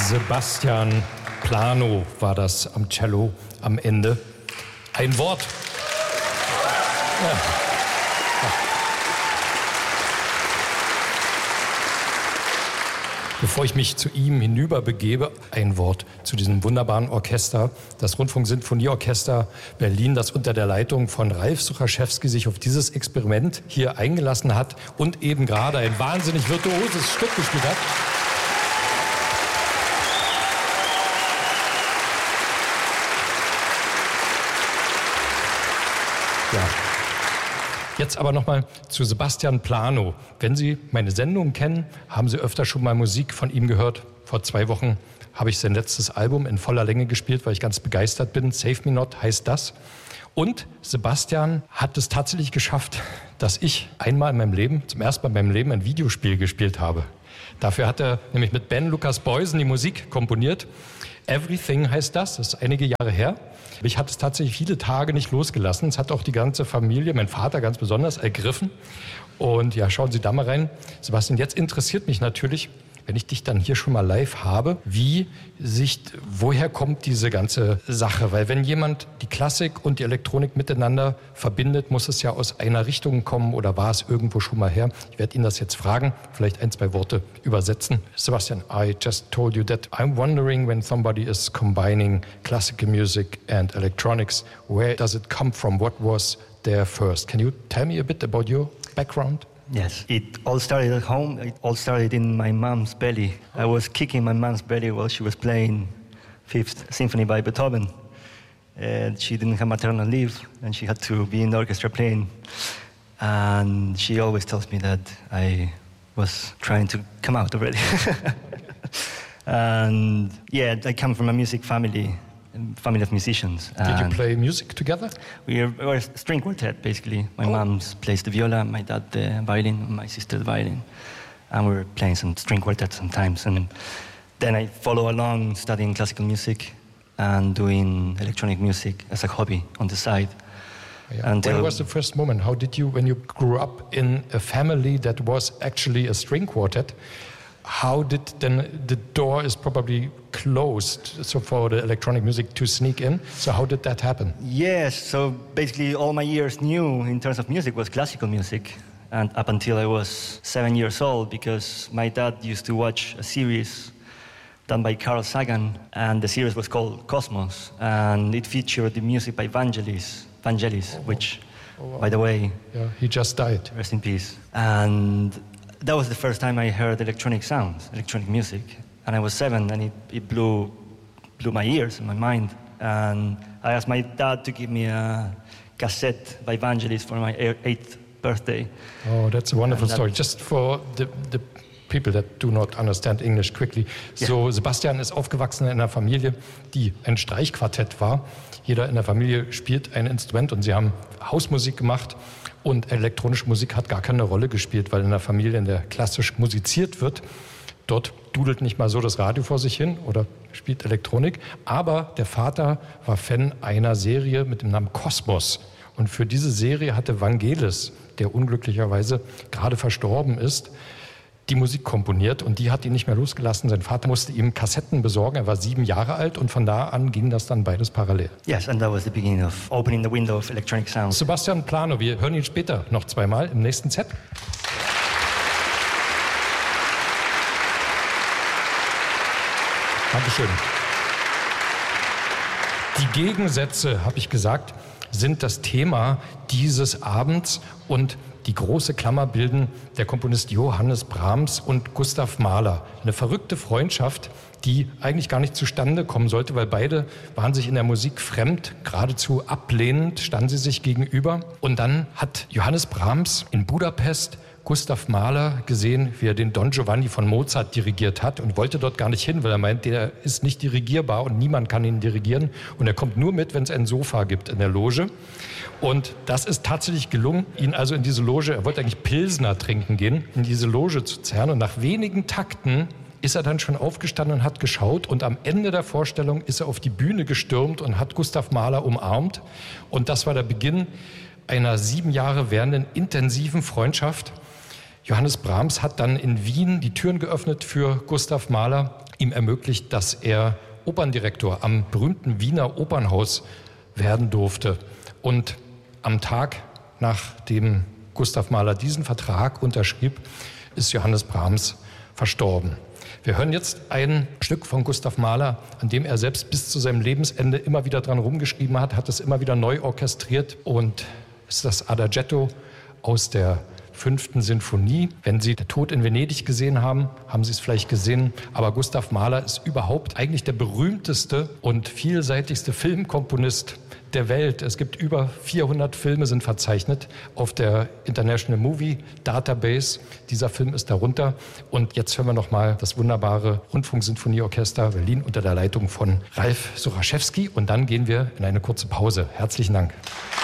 Sebastian Plano war das am Cello am Ende. Ein Wort. Ja. Bevor ich mich zu ihm hinüber begebe, ein Wort zu diesem wunderbaren Orchester, das Rundfunksinfonieorchester Berlin, das unter der Leitung von Ralf Suchaschewski sich auf dieses Experiment hier eingelassen hat und eben gerade ein wahnsinnig virtuoses Stück gespielt hat. Ja. Jetzt aber nochmal zu Sebastian Plano. Wenn Sie meine Sendung kennen, haben Sie öfter schon mal Musik von ihm gehört. Vor 2 Wochen habe ich sein letztes Album in voller Länge gespielt, weil ich ganz begeistert bin. Save Me Not heißt das. Und Sebastian hat es tatsächlich geschafft, dass ich einmal in meinem Leben, zum ersten Mal in meinem Leben, ein Videospiel gespielt habe. Dafür hat er nämlich mit Ben Lukas Boysen die Musik komponiert. Everything heißt das ist einige Jahre her. Ich hatte es tatsächlich viele Tage nicht losgelassen. Es hat auch die ganze Familie, mein Vater ganz besonders, ergriffen. Und ja, schauen Sie da mal rein. Sebastian, jetzt interessiert mich natürlich, wenn ich dich dann hier schon mal live habe, woher kommt diese ganze Sache? Weil wenn jemand die Klassik und die Elektronik miteinander verbindet, muss es ja aus einer Richtung kommen oder war es irgendwo schon mal her? Ich werde Ihnen das jetzt fragen, vielleicht 1, 2 Worte übersetzen. Sebastian, I just told you that I'm wondering when somebody is combining classical music and electronics, where does it come from? What was there first? Can you tell me a bit about your background? Yes, it all started at home. It all started in my mom's belly. I was kicking my mom's belly while she was playing Fifth Symphony by Beethoven. And she didn't have maternal leave, and she had to be in the orchestra playing. And she always tells me that I was trying to come out already. And yeah, I come from a music family of musicians. Did you play music together? We're a string quartet, basically. My mom plays the viola, my dad the violin, my sister the violin. And we're playing some string quartet sometimes. And then I follow along studying classical music and doing electronic music as a hobby on the side. Yeah. When was the first moment? How did you, when you grew up in a family that was actually a string quartet, how did then the door is probably closed so for the electronic music to sneak in? So how did that happen? Yes, so basically all my years new in terms of music was classical music, and up until I was 7 years old, because my dad used to watch a series done by Carl Sagan, and the series was called Cosmos, and it featured the music by Vangelis, which, by the way, yeah, he just died. Rest in peace. And that was the first time I heard electronic sounds, electronic music. And I was 7, and it blew my ears and my mind. And I asked my dad to give me a cassette by Vangelis for my 8th birthday. Oh, that's a wonderful story. Just for the people that do not understand English quickly. Yeah. So, Sebastian ist aufgewachsen in einer Familie, die ein Streichquartett war. Jeder in der Familie spielt ein Instrument und sie haben Hausmusik gemacht. Und elektronische Musik hat gar keine Rolle gespielt, weil in einer Familie, in der klassisch musiziert wird, dort dudelt nicht mal so das Radio vor sich hin oder spielt Elektronik. Aber der Vater war Fan einer Serie mit dem Namen Kosmos. Und für diese Serie hatte Vangelis, der unglücklicherweise gerade verstorben ist, die Musik komponiert, und die hat ihn nicht mehr losgelassen. Sein Vater musste ihm Kassetten besorgen. Er war 7 Jahre alt und von da an ging das dann beides parallel. Yes, and that was the beginning of opening the window of electronic sound. Sebastian Plano, wir hören ihn später noch 2-mal im nächsten Set. Dankeschön. Die Gegensätze, habe ich gesagt, sind das Thema dieses Abends, und die große Klammer bilden der Komponist Johannes Brahms und Gustav Mahler. Eine verrückte Freundschaft, die eigentlich gar nicht zustande kommen sollte, weil beide waren sich in der Musik fremd, geradezu ablehnend standen sie sich gegenüber. Und dann hat Johannes Brahms in Budapest Gustav Mahler gesehen, wie er den Don Giovanni von Mozart dirigiert hat, und wollte dort gar nicht hin, weil er meint, der ist nicht dirigierbar und niemand kann ihn dirigieren, und er kommt nur mit, wenn es ein Sofa gibt in der Loge. Und das ist tatsächlich gelungen, ihn also in diese Loge, er wollte eigentlich Pilsner trinken gehen, in diese Loge zu zerren, und nach wenigen Takten ist er dann schon aufgestanden und hat geschaut, und am Ende der Vorstellung ist er auf die Bühne gestürmt und hat Gustav Mahler umarmt, und das war der Beginn einer 7 Jahre währenden intensiven Freundschaft. Johannes Brahms hat dann in Wien die Türen geöffnet für Gustav Mahler, ihm ermöglicht, dass er Operndirektor am berühmten Wiener Opernhaus werden durfte. Und am Tag, nachdem Gustav Mahler diesen Vertrag unterschrieb, ist Johannes Brahms verstorben. Wir hören jetzt ein Stück von Gustav Mahler, an dem er selbst bis zu seinem Lebensende immer wieder dran rumgeschrieben hat es immer wieder neu orchestriert und ist das Adagietto aus der 5. Sinfonie. Wenn Sie Der Tod in Venedig gesehen haben, haben Sie es vielleicht gesehen. Aber Gustav Mahler ist überhaupt eigentlich der berühmteste und vielseitigste Filmkomponist der Welt. Es gibt über 400 Filme, sind verzeichnet auf der International Movie Database. Dieser Film ist darunter. Und jetzt hören wir nochmal das wunderbare Rundfunksinfonieorchester Berlin unter der Leitung von Ralf Soraschewski. Und dann gehen wir in eine kurze Pause. Herzlichen Dank.